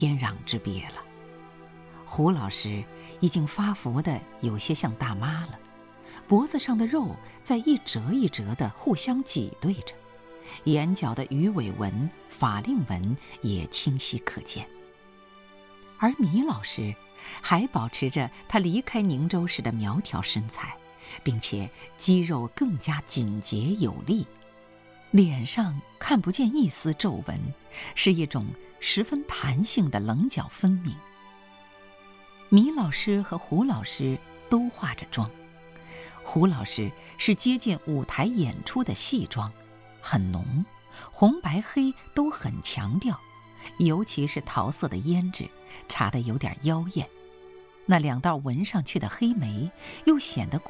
天壤之别了。胡老师已经发福的有些像大妈了，脖子上的肉在一折一折的互相挤兑着，眼角的鱼尾纹、法令纹也清晰可见。而米老师还保持着他离开宁州时的苗条身材，并且肌肉更加紧结有力，脸上看不见一丝皱纹，是一种十分弹性的棱角分明。米老师和胡老师都化着妆，胡老师是接近舞台演出的戏妆，很浓，红白黑都很强调，尤其是桃色的胭脂擦得有点妖艳，那两道纹上去的黑眉又显得